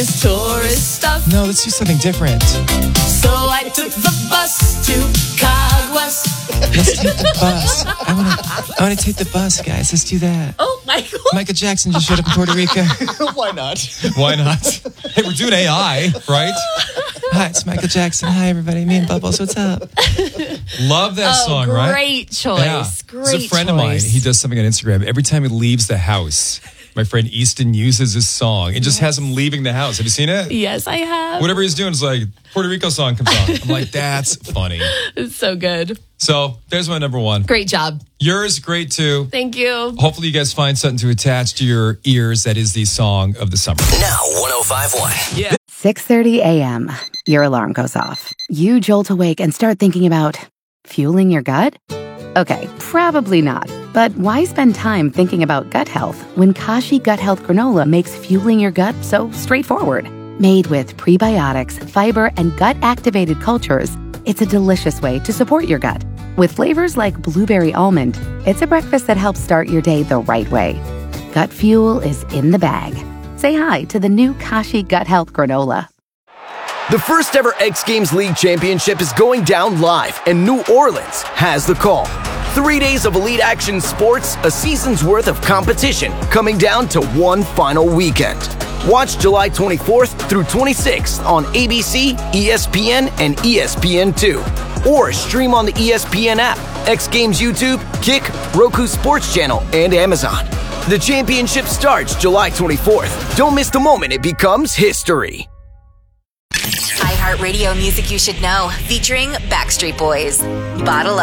Tourist stuff. No, let's do something different. So I took the bus to Caguas. Let's take the bus. I want to take the bus, guys. Let's do that. Oh, Michael. Michael Jackson just showed up in Puerto Rico. Why not? Why not? Hey, we're doing AI, right? Hi, it's Michael Jackson. Hi, everybody. Me and Bubbles. What's up? Love that song, right? Great choice. Yeah. Great There's a friend of mine. He does something on Instagram. Every time he leaves the house, my friend Easton uses this song. It just has him leaving the house. Have you seen it? Yes, I have. Whatever he's doing is like, Puerto Rico song comes on. I'm like, that's funny. It's so good. So there's my number one. Great job. Yours, great too. Thank you. Hopefully you guys find something to attach to your ears. That is the song of the summer. Now 105.1. Yeah. 6:30 a.m. Your alarm goes off. You jolt awake and start thinking about fueling your gut? Okay, probably not. But why spend time thinking about gut health when Kashi Gut Health Granola makes fueling your gut so straightforward? Made with prebiotics, fiber, and gut-activated cultures, it's a delicious way to support your gut. With flavors like blueberry almond, it's a breakfast that helps start your day the right way. Gut fuel is in the bag. Say hi to the new Kashi Gut Health Granola. The first ever X Games League Championship is going down live, and New Orleans has the call. 3 days of elite action sports, a season's worth of competition, coming down to one final weekend. Watch July 24th through 26th on ABC, ESPN, and ESPN2. Or stream on the ESPN app, X Games YouTube, Kick, Roku Sports Channel, and Amazon. The championship starts July 24th. Don't miss the moment it becomes history. iHeartRadio Music You Should Know, featuring Backstreet Boys. Bottle Up.